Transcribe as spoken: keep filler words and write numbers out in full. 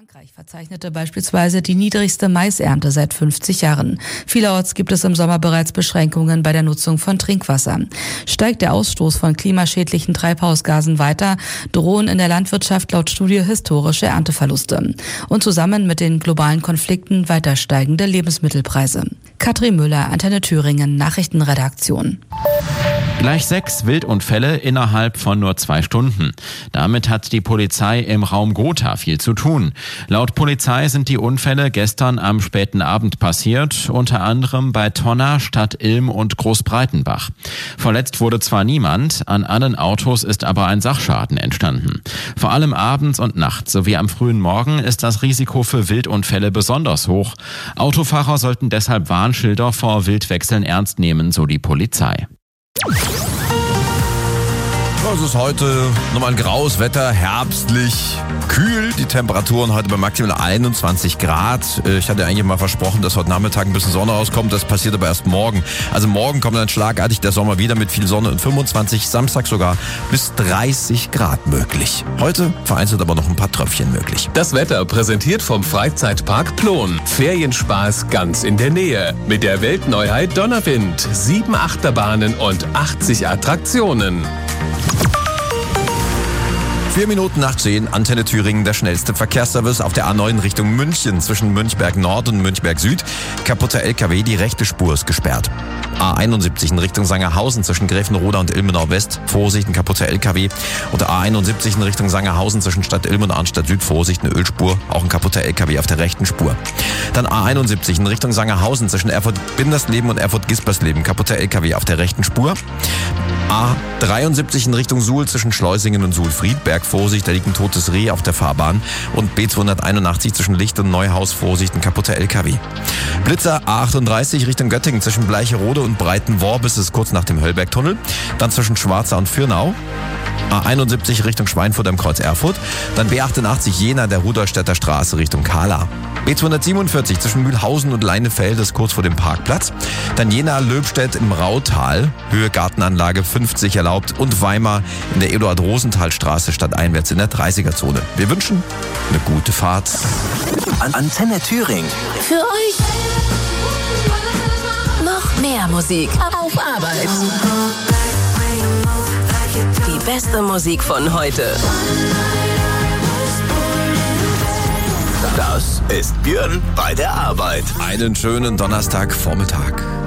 Frankreich verzeichnete beispielsweise die niedrigste Maisernte seit fünfzig Jahren. Vielerorts gibt es im Sommer bereits Beschränkungen bei der Nutzung von Trinkwasser. Steigt der Ausstoß von klimaschädlichen Treibhausgasen weiter, drohen in der Landwirtschaft laut Studie historische Ernteverluste. Und zusammen mit den globalen Konflikten weiter steigende Lebensmittelpreise. Katrin Müller, Antenne Thüringen, Nachrichtenredaktion. Gleich sechs Wildunfälle innerhalb von nur zwei Stunden. Damit hat die Polizei im Raum Gotha viel zu tun. Laut Polizei sind die Unfälle gestern am späten Abend passiert, unter anderem bei Tonna, Stadt Ilm und Großbreitenbach. Verletzt wurde zwar niemand, an allen Autos ist aber ein Sachschaden entstanden. Vor allem abends und nachts sowie am frühen Morgen ist das Risiko für Wildunfälle besonders hoch. Autofahrer sollten deshalb Warnschilder vor Wildwechseln ernst nehmen, so die Polizei. Es ist heute nochmal ein graues Wetter, herbstlich, kühl. Die Temperaturen heute bei maximal einundzwanzig Grad. Ich hatte eigentlich mal versprochen, dass heute Nachmittag ein bisschen Sonne rauskommt. Das passiert aber erst morgen. Also morgen kommt dann schlagartig der Sommer wieder mit viel Sonne und fünfundzwanzig, Samstag sogar bis dreißig Grad möglich. Heute vereinzelt aber noch ein paar Tröpfchen möglich. Das Wetter präsentiert vom Freizeitpark Plon. Ferienspaß ganz in der Nähe. Mit der Weltneuheit Donnerwind. Sieben Achterbahnen und achtzig Attraktionen. Vier Minuten nach zehn, Antenne Thüringen, der schnellste Verkehrsservice auf der A neun Richtung München zwischen Münchberg Nord und Münchberg Süd. Kaputter L K W, die rechte Spur ist gesperrt. A einundsiebzig in Richtung Sangerhausen zwischen Gräfenroda und Ilmenau West. Vorsicht, ein kaputter L K W. Und A einundsiebzig in Richtung Sangerhausen zwischen Stadt Ilm und Arnstadt Süd. Vorsicht, eine Ölspur, auch ein kaputter L K W auf der rechten Spur. Dann A einundsiebzig in Richtung Sangerhausen zwischen Erfurt-Bindersleben und Erfurt-Gispersleben. Kaputter L K W auf der rechten Spur. A dreiundsiebzig in Richtung Suhl zwischen Schleusingen und Suhl-Friedberg. Vorsicht, da liegt ein totes Reh auf der Fahrbahn. Und B zweihunderteinundachtzig zwischen Licht und Neuhaus. Vorsicht, ein kaputter L K W. Blitzer A achtunddreißig Richtung Göttingen zwischen Bleicherode und Breitenworbis ist kurz nach dem Höllbergtunnel. Dann zwischen Schwarzau und Fürnau. A einundsiebzig Richtung Schweinfurt am Kreuz Erfurt. Dann B achtundachtzig Jena der Rudolstädter Straße Richtung Kahla. B zweihundertsiebenundvierzig zwischen Mühlhausen und Leinefelde ist kurz vor dem Parkplatz. Dann Jena-Löbstedt im Rautal, Höhe Gartenanlage fünfzig erlaubt. Und Weimar in der Eduard-Rosenthal-Straße stadteinwärts in der dreißiger-Zone. Wir wünschen eine gute Fahrt. An Antenne Thüringen. Für euch noch mehr Musik auf Arbeit. Die beste Musik von heute. Das ist Björn bei der Arbeit. Einen schönen Donnerstagvormittag.